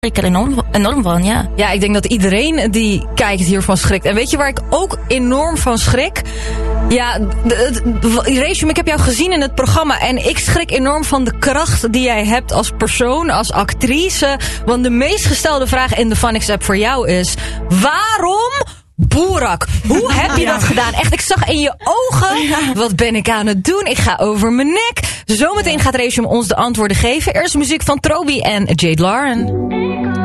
Ik er enorm van, ja. Ja, ik denk dat iedereen die kijkt hiervan schrikt. En weet je waar ik ook enorm van schrik? Ja, Rachel, ik heb jou gezien in het programma en ik schrik enorm van de kracht die jij hebt als persoon, als actrice. Want de meest gestelde vraag in de Phonics-app voor jou is: waarom Boerak? Hoe heb je dat gedaan? Echt, ik zag in je ogen, wat ben ik aan het doen? Ik ga over mijn nek. Zometeen gaat Rachel ons de antwoorden geven. Eerst muziek van Troby en Jade Lauren.